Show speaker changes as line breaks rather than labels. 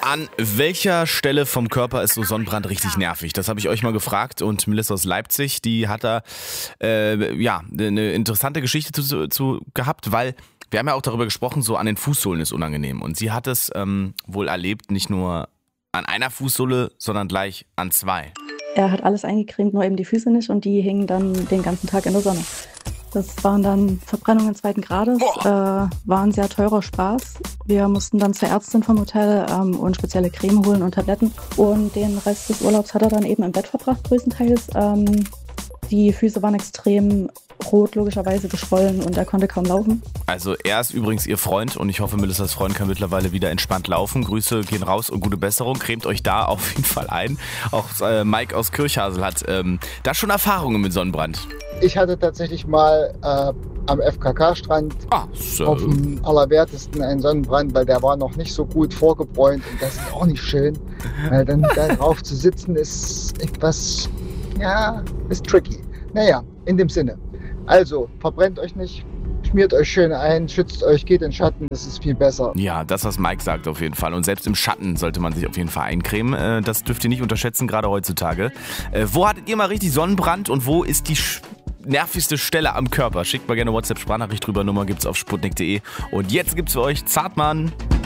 An welcher Stelle vom Körper ist so Sonnenbrand richtig nervig? Das habe ich euch mal gefragt und Melissa aus Leipzig, die hat da eine interessante Geschichte zu gehabt, weil wir haben ja auch darüber gesprochen, so an den Fußsohlen ist unangenehm. Und sie hat es wohl erlebt, nicht nur an einer Fußsohle, sondern gleich an 2.
Er hat alles eingecremt, nur eben die Füße nicht und die hingen dann den ganzen Tag in der Sonne. Das waren dann Verbrennungen 2. Grades, war ein sehr teurer Spaß. Wir mussten dann zur Ärztin vom Hotel und spezielle Creme holen und Tabletten. Und den Rest des Urlaubs hat er dann eben im Bett verbracht, größtenteils. Die Füße waren extrem rot, logischerweise geschwollen und er konnte kaum laufen.
Also er ist übrigens ihr Freund und ich hoffe, Melissas Freund kann mittlerweile wieder entspannt laufen. Grüße gehen raus und gute Besserung. Cremt euch da auf jeden Fall ein. Auch Mike aus Kirchhasel hat da schon Erfahrungen mit Sonnenbrand.
Ich hatte tatsächlich mal am FKK-Strand auf dem Allerwertesten einen Sonnenbrand, weil der war noch nicht so gut vorgebräunt und das ist auch nicht schön. Weil dann da drauf zu sitzen ist etwas, ist tricky. Naja, in dem Sinne. Also, verbrennt euch nicht, schmiert euch schön ein, schützt euch, geht in Schatten, das ist viel besser.
Ja, das, was Mike sagt auf jeden Fall. Und selbst im Schatten sollte man sich auf jeden Fall eincremen. Das dürft ihr nicht unterschätzen, gerade heutzutage. Wo hattet ihr mal richtig Sonnenbrand und wo ist die nervigste Stelle am Körper? Schickt mal gerne WhatsApp-Sprachnachricht drüber, Nummer gibt's auf sputnik.de. Und jetzt gibt's für euch Zartmann.